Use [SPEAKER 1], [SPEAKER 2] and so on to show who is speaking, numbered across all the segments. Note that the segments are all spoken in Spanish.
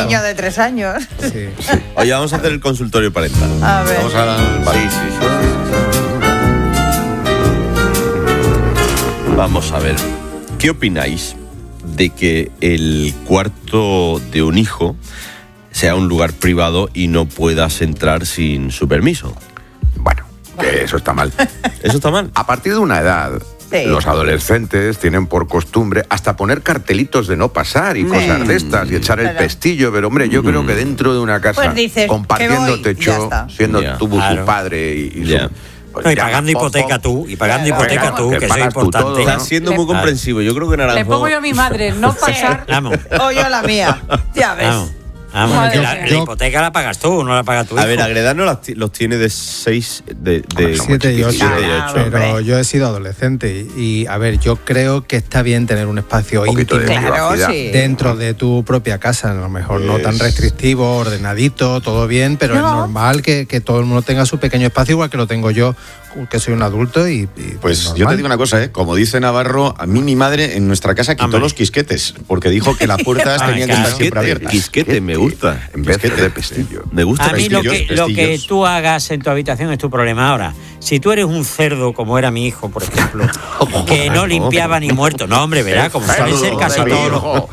[SPEAKER 1] niño de 3 años.
[SPEAKER 2] Sí.
[SPEAKER 3] Oye, vamos a hacer el consultorio parental.
[SPEAKER 1] A ver.
[SPEAKER 3] Vamos Vamos a ver. ¿Qué opináis de que el cuarto de un hijo sea un lugar privado y no puedas entrar sin su permiso?
[SPEAKER 4] Bueno, que eso está mal.
[SPEAKER 3] ¿Eso está mal?
[SPEAKER 4] A partir de una edad,
[SPEAKER 1] Sí.
[SPEAKER 4] los adolescentes tienen por costumbre hasta poner cartelitos de no pasar y cosas de estas y echar el
[SPEAKER 1] Claro.
[SPEAKER 4] pestillo, pero hombre, yo creo que dentro de una casa,
[SPEAKER 1] Pues dices,
[SPEAKER 4] compartiendo
[SPEAKER 1] que voy, ya
[SPEAKER 4] techo,
[SPEAKER 1] está.
[SPEAKER 4] siendo
[SPEAKER 3] Ya.
[SPEAKER 4] tú
[SPEAKER 5] Claro.
[SPEAKER 4] su padre y
[SPEAKER 3] Ya.
[SPEAKER 4] su... pues
[SPEAKER 5] No, y
[SPEAKER 4] ya,
[SPEAKER 5] pagando hipoteca tú, y pagando
[SPEAKER 1] Claro.
[SPEAKER 5] hipoteca tú,
[SPEAKER 4] Que
[SPEAKER 5] que eso es
[SPEAKER 4] pagas tú
[SPEAKER 5] importante.
[SPEAKER 4] todo,
[SPEAKER 3] Está
[SPEAKER 4] ¿no?
[SPEAKER 3] siendo muy comprensivo. Yo creo que Naranjo...
[SPEAKER 6] Le pongo yo a mi madre, no pasar.
[SPEAKER 5] Vamos,
[SPEAKER 1] O yo la mía. Ya ves.
[SPEAKER 5] vamos.
[SPEAKER 6] Madre
[SPEAKER 5] Que
[SPEAKER 6] mía.
[SPEAKER 5] la hipoteca la pagas tú, no la pagas tú.
[SPEAKER 3] A ver, Agredano los tiene de 6... de
[SPEAKER 2] 7 y 8.
[SPEAKER 3] siete y ocho.
[SPEAKER 2] Pero yo he sido adolescente y, a ver, yo creo que está bien tener un espacio
[SPEAKER 4] Un poquito
[SPEAKER 2] íntimo
[SPEAKER 4] de
[SPEAKER 1] Claro,
[SPEAKER 4] privacidad.
[SPEAKER 1] sí.
[SPEAKER 2] dentro de tu propia casa. A lo mejor no tan restrictivo, ordenadito, todo bien, pero es
[SPEAKER 1] No.
[SPEAKER 2] normal que todo el mundo tenga su pequeño espacio, igual que lo tengo yo, que soy un adulto y
[SPEAKER 7] Pues yo
[SPEAKER 2] normal.
[SPEAKER 7] te digo una cosa, como dice Navarro, a mí mi madre en nuestra casa quitó
[SPEAKER 5] Hombre.
[SPEAKER 7] los quisquetes, porque dijo que las puertas tenían que estar siempre abiertas.
[SPEAKER 3] Quisquete, me gusta.
[SPEAKER 4] En vez de pestillo.
[SPEAKER 3] Me gusta.
[SPEAKER 5] A mí lo
[SPEAKER 7] pestillos,
[SPEAKER 5] que
[SPEAKER 7] pestillos.
[SPEAKER 5] tú hagas en tu habitación es tu problema. Ahora, si tú eres un cerdo, como era mi hijo, por ejemplo, que no limpiaba ni muerto, no, hombre, verá, como suelen ser casi todos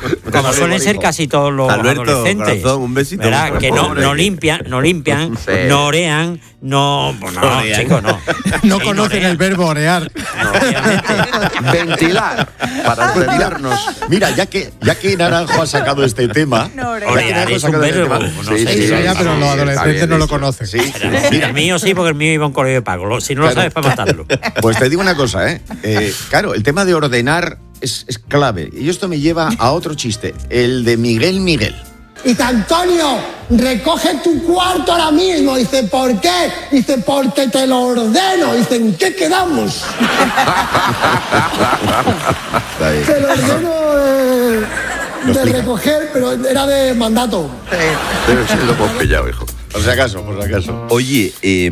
[SPEAKER 5] los
[SPEAKER 3] Alberto,
[SPEAKER 5] adolescentes.
[SPEAKER 3] corazón, un besito.
[SPEAKER 5] Verá, que no
[SPEAKER 4] Pobre.
[SPEAKER 5] limpian,
[SPEAKER 4] Sí.
[SPEAKER 5] no orean, pues no,
[SPEAKER 3] Orean.
[SPEAKER 5] chicos, no.
[SPEAKER 2] No
[SPEAKER 5] Sí,
[SPEAKER 2] conocen
[SPEAKER 5] orean.
[SPEAKER 2] el verbo orear.
[SPEAKER 5] No, obviamente.
[SPEAKER 4] Ventilar, para entendernos.
[SPEAKER 7] Mira, ya que Naranjo ha sacado este tema,
[SPEAKER 1] No,
[SPEAKER 7] ya que
[SPEAKER 5] Orear
[SPEAKER 7] Naranjo ha
[SPEAKER 5] es un
[SPEAKER 7] sacado este
[SPEAKER 5] verbo,
[SPEAKER 7] tema,
[SPEAKER 5] no
[SPEAKER 4] Sí,
[SPEAKER 5] sé.
[SPEAKER 4] sí,
[SPEAKER 2] Sí, ya, pero los
[SPEAKER 4] está
[SPEAKER 2] adolescentes
[SPEAKER 4] bien
[SPEAKER 2] no lo
[SPEAKER 4] dicho.
[SPEAKER 2] conocen.
[SPEAKER 7] sí,
[SPEAKER 5] Mira, el mío sí, porque el mío iba en colegio de pago. Si no lo
[SPEAKER 7] Claro.
[SPEAKER 5] sabes, para matarlo.
[SPEAKER 7] pues te digo una cosa, claro, el tema de ordenar es clave. Y esto me lleva a otro chiste, el de Miguel.
[SPEAKER 8] Dice, Antonio, recoge tu cuarto ahora mismo. Dice, ¿por qué? Dice, porque te lo ordeno. Dice, ¿en qué quedamos?
[SPEAKER 7] Está bien.
[SPEAKER 8] Te lo ordeno de recoger, pero era de mandato.
[SPEAKER 4] Pero sí lo hemos pillado, hijo.
[SPEAKER 7] Por si acaso.
[SPEAKER 3] Oye,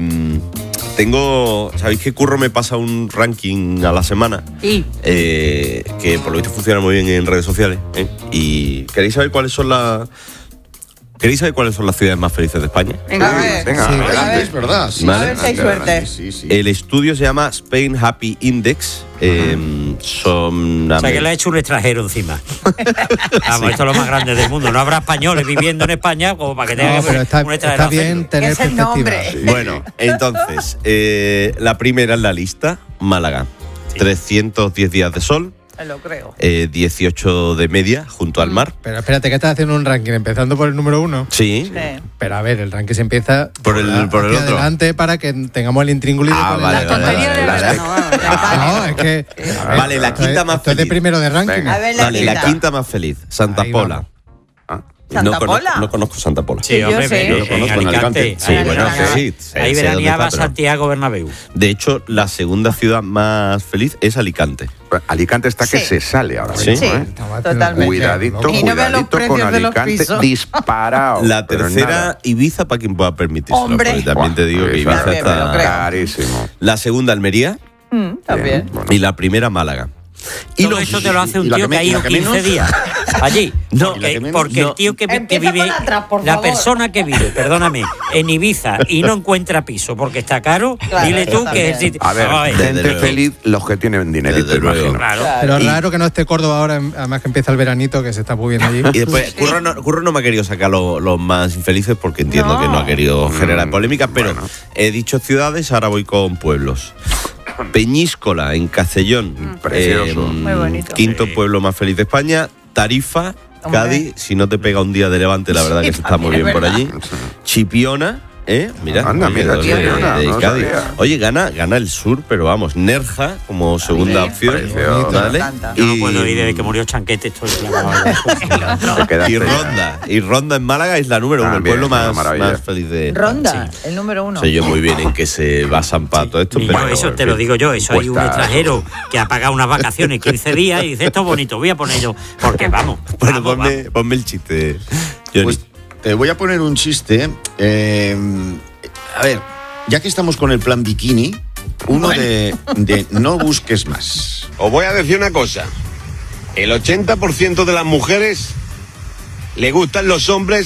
[SPEAKER 3] ¿sabéis que Curro me pasa un ranking a la semana?
[SPEAKER 6] Sí.
[SPEAKER 3] Que por lo visto funciona muy bien en redes sociales. ¿Y queréis saber cuáles son las ciudades más felices de España?
[SPEAKER 1] Venga, a ver.
[SPEAKER 4] Venga,
[SPEAKER 1] Sí.
[SPEAKER 4] adelante.
[SPEAKER 1] A ver.
[SPEAKER 7] Es verdad. Sí,
[SPEAKER 3] Vale.
[SPEAKER 1] A ver si hay suerte.
[SPEAKER 7] Sí.
[SPEAKER 3] El estudio se llama Spain Happy Index. Son...
[SPEAKER 5] O sea, que le ha hecho un extranjero encima. Vamos, esto es lo más grande del mundo. No habrá españoles viviendo en España como para que tenga
[SPEAKER 2] No,
[SPEAKER 5] que
[SPEAKER 2] pero está
[SPEAKER 5] un extranjero.
[SPEAKER 2] bien
[SPEAKER 5] hacerlo.
[SPEAKER 2] tener
[SPEAKER 1] Es el
[SPEAKER 2] perspectiva.
[SPEAKER 1] nombre.
[SPEAKER 3] Bueno, entonces, la primera en la lista, Málaga. 310 días de sol,
[SPEAKER 1] Lo creo.
[SPEAKER 3] 18 de media junto al mar.
[SPEAKER 2] Pero espérate, ¿qué estás haciendo un ranking? ¿Empezando por el número 1?
[SPEAKER 3] Sí.
[SPEAKER 1] Sí.
[SPEAKER 2] Pero a ver, el ranking se empieza
[SPEAKER 3] Por el
[SPEAKER 2] hacia
[SPEAKER 3] otro.
[SPEAKER 2] adelante para que tengamos el intríngulis de
[SPEAKER 3] Ah,
[SPEAKER 2] cuál es
[SPEAKER 3] vale,
[SPEAKER 2] la
[SPEAKER 3] vale,
[SPEAKER 6] tontería
[SPEAKER 3] vale,
[SPEAKER 6] de
[SPEAKER 3] vale.
[SPEAKER 6] verano, vamos.
[SPEAKER 2] No, es que... a ver,
[SPEAKER 3] Vale, la
[SPEAKER 2] esto es-
[SPEAKER 3] quinta más
[SPEAKER 2] esto es de
[SPEAKER 3] feliz.
[SPEAKER 2] primero de ranking.
[SPEAKER 4] Venga.
[SPEAKER 1] A ver,
[SPEAKER 3] Vale, la quinta más feliz, Santa
[SPEAKER 2] Ahí
[SPEAKER 3] Pola.
[SPEAKER 2] vamos.
[SPEAKER 1] ¿Santa Pola?
[SPEAKER 3] No conozco Santa Pola.
[SPEAKER 5] Sí,
[SPEAKER 1] Yo
[SPEAKER 5] hombre,
[SPEAKER 1] sé.
[SPEAKER 5] en
[SPEAKER 7] Lo conozco, en
[SPEAKER 5] Alicante.
[SPEAKER 7] Alicante.
[SPEAKER 3] Sí,
[SPEAKER 5] Ahí
[SPEAKER 3] bueno,
[SPEAKER 5] veraneaba-
[SPEAKER 3] sí,
[SPEAKER 5] Ahí
[SPEAKER 3] sé
[SPEAKER 5] veraneaba
[SPEAKER 3] dónde está, pero-
[SPEAKER 5] Santiago Bernabéu.
[SPEAKER 3] De hecho, la segunda ciudad más feliz es Alicante.
[SPEAKER 4] Alicante está que
[SPEAKER 1] Sí.
[SPEAKER 4] se sale ahora
[SPEAKER 3] Sí.
[SPEAKER 4] mismo.
[SPEAKER 1] Sí,
[SPEAKER 2] Estamos haciendo-
[SPEAKER 1] totalmente.
[SPEAKER 4] Cuidadito,
[SPEAKER 1] Y no vean los
[SPEAKER 4] cuidadito con
[SPEAKER 1] precios de los
[SPEAKER 4] Alicante.
[SPEAKER 1] pisos.
[SPEAKER 4] Disparado.
[SPEAKER 3] La
[SPEAKER 4] pero
[SPEAKER 3] tercera,
[SPEAKER 4] nada.
[SPEAKER 3] Ibiza, para quien pueda permitirse.
[SPEAKER 1] Hombre.
[SPEAKER 3] También te digo que Ibiza
[SPEAKER 1] También me lo
[SPEAKER 3] está...
[SPEAKER 1] creo.
[SPEAKER 4] Carísimo.
[SPEAKER 3] La segunda, Almería.
[SPEAKER 1] También.
[SPEAKER 4] Bueno.
[SPEAKER 3] Y la primera, Málaga.
[SPEAKER 5] Y todo eso te lo hace un
[SPEAKER 7] y la
[SPEAKER 5] tío
[SPEAKER 7] que
[SPEAKER 5] que ha
[SPEAKER 7] me- y
[SPEAKER 5] ido
[SPEAKER 7] la que
[SPEAKER 5] 15
[SPEAKER 7] menos.
[SPEAKER 5] días allí.
[SPEAKER 3] No,
[SPEAKER 5] porque,
[SPEAKER 7] y la que menos.
[SPEAKER 5] porque
[SPEAKER 3] No.
[SPEAKER 5] el tío que
[SPEAKER 1] Empieza
[SPEAKER 5] vive,
[SPEAKER 1] por atrás, por
[SPEAKER 5] la
[SPEAKER 1] favor.
[SPEAKER 5] persona que vive, perdóname, en Ibiza y no encuentra piso porque está caro,
[SPEAKER 1] Claro,
[SPEAKER 5] dile tú
[SPEAKER 1] eso
[SPEAKER 5] que es el
[SPEAKER 1] también.
[SPEAKER 5] sitio.
[SPEAKER 4] A ver,
[SPEAKER 5] Ay,
[SPEAKER 3] Desde
[SPEAKER 4] gente
[SPEAKER 3] luego.
[SPEAKER 4] feliz los que tienen dinerito,
[SPEAKER 3] Desde luego.
[SPEAKER 4] imagino.
[SPEAKER 5] claro.
[SPEAKER 2] Pero
[SPEAKER 3] Y-
[SPEAKER 2] raro que no esté Córdoba ahora, además que empieza el veranito, que se está muy bien allí.
[SPEAKER 3] Y después, Curro no me ha querido sacar los más infelices porque entiendo
[SPEAKER 1] No.
[SPEAKER 3] que no ha querido generar polémica, pero
[SPEAKER 4] bueno.
[SPEAKER 3] he dicho ciudades, ahora voy con pueblos. Peñíscola, en Castellón.
[SPEAKER 4] Precioso.
[SPEAKER 1] Muy bonito.
[SPEAKER 3] Quinto pueblo más feliz de España. Tarifa,
[SPEAKER 1] Hombre.
[SPEAKER 3] Cádiz. Si no te pega un día de levante, la verdad
[SPEAKER 1] Sí,
[SPEAKER 3] que se está muy
[SPEAKER 1] también
[SPEAKER 3] bien
[SPEAKER 1] es
[SPEAKER 3] por allí. Chipiona. Mira,
[SPEAKER 4] Anda,
[SPEAKER 3] oye,
[SPEAKER 4] mira,
[SPEAKER 3] de
[SPEAKER 4] Chipiona, no
[SPEAKER 3] Cádiz.
[SPEAKER 4] sabía.
[SPEAKER 3] Oye, gana el sur, pero vamos, Nerja como segunda opción.
[SPEAKER 4] precioso.
[SPEAKER 3] ¿Vale?
[SPEAKER 1] Me encanta.
[SPEAKER 5] Yo no puedo ir desde que murió Chanquete, estoy clavado.
[SPEAKER 4] Te quedaste-
[SPEAKER 3] Y Ronda en Málaga es la número uno, el
[SPEAKER 4] También,
[SPEAKER 3] pueblo
[SPEAKER 4] una
[SPEAKER 3] más
[SPEAKER 4] maravilla.
[SPEAKER 3] feliz de...
[SPEAKER 1] Ronda, el número 1.
[SPEAKER 3] Sé yo muy bien en qué se basan para todo esto,
[SPEAKER 5] Ni
[SPEAKER 3] pero...
[SPEAKER 5] yo, eso
[SPEAKER 3] en
[SPEAKER 5] te lo
[SPEAKER 3] fin.
[SPEAKER 5] digo yo, eso hay un
[SPEAKER 4] Cuesta-
[SPEAKER 5] extranjero que ha pagado unas vacaciones 15 días y dice, esto es bonito, voy a ponerlo, porque vamos.
[SPEAKER 3] Bueno,
[SPEAKER 5] vamos,
[SPEAKER 3] ponme el chiste, Johnny.
[SPEAKER 7] Pues te voy a poner un chiste. A ver, ya que estamos con el plan bikini, uno de no busques más.
[SPEAKER 9] Os voy a decir una cosa. El 80% de las mujeres le gustan los hombres